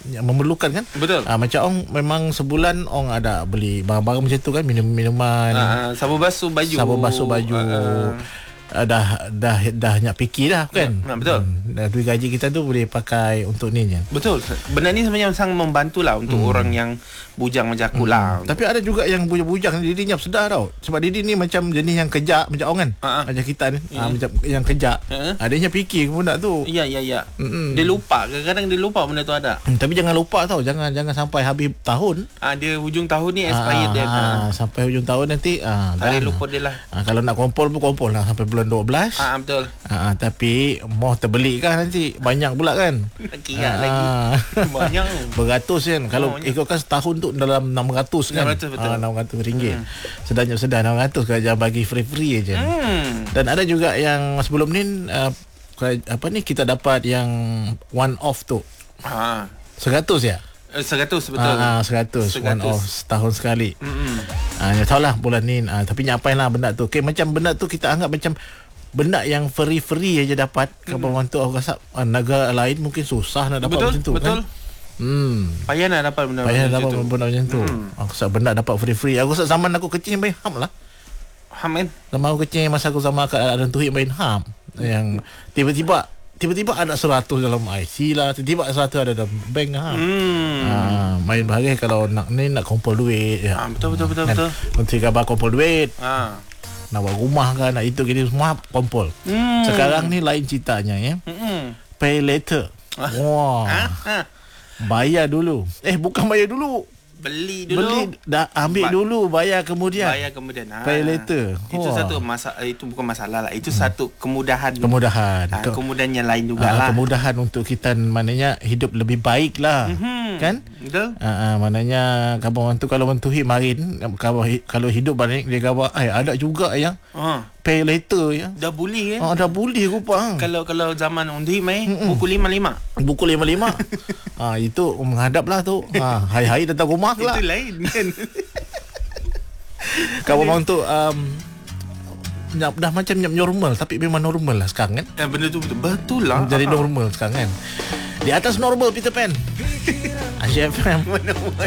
memerlukan kan. Betul. Macam Ong memang sebulan Ong ada beli barang-barang macam tu kan, minuman, sabun basuh baju, dah nak fikir dah kan. Betul. Duit gaji kita tu boleh pakai untuk ni je. Betul. Benda ni sebenarnya sangat membantulah untuk orang yang bujang macam aku lah. Tapi ada juga yang bujang Didi ni sedar tau. Sebab Didi ni macam jenis yang kejak macam Ong kan. Macam kita ni macam yang kejak. Adanya fikir benda tu. Ya. Dia lupa. Kadang-kadang dia lupa benda tu ada. Tapi jangan lupa tau. Jangan sampai habis tahun. Dia hujung tahun ni expired dia. Sampai hujung tahun nanti tak boleh lupa dia lah. Kalau nak kumpul pun kumpul lah sampai bulan 12. Betul. Tapi mau terbeli kan nanti banyak pula kan. Kira lagi. Banyak. Beratus kan. Kalau ikutkan setahun tu dalam 600 kan. 600 betul. 600 ringgit. Sedar 600 kan, jangan bagi free aja. Dan ada juga yang sebelum ni kita dapat yang one off tu. 100 ya? 100 betul. 100 one off setahun sekali. Ya tahulah bulan ni tapi nyapain lah benda tu. Macam benda tu kita anggap macam benda yang free aja dapat. Kalau tu aku rasa negara lain mungkin susah nak dapat macam tu kan. Payah nak dapat benda macam tu. Aku rasa benda dapat free. Aku rasa zaman aku kecil main ham lah. Ham kan? Zaman aku kecil, masa aku sama Kak Adan Tuhik main ham. Yang tiba-tiba ada 100 dalam IC lah. Tiba-tiba 100 ada dalam bank ham. Main bahagia kalau nak kumpul duit ya. Betul. Menteri Khabar kumpul duit. Nak buat rumah kan, nak itu gini semua kumpul. Sekarang ni lain ceritanya ya. Pay later. Wah. Bayar dulu. Bukan bayar dulu. Beli dulu. Dah ambil dulu, bayar kemudian. Pay later. Itu satu masalah. Itu bukan masalah lah. Itu satu kemudahan. Kemudahan yang lain jugalah. Kemudahan untuk kita maknanya hidup lebih baik lah. Kan? Betul. Maknanya kawan tu kalau mentuhi marin, kalau hidup balik dia kata ada juga yang pay later ya. Dah boleh kan? Dah boleh rupa. Kalau zaman undi buku 55. Buku 55. Itu menghadap lah tu. Hari-hari datang rumah lah. Itu lain kan. Kalau orang tu dah macam normal, tapi memang normal lah sekarang kan. Benda tu betul lah. Jadi normal sekarang kan. Di atas normal Peter Pan. Asyik FM.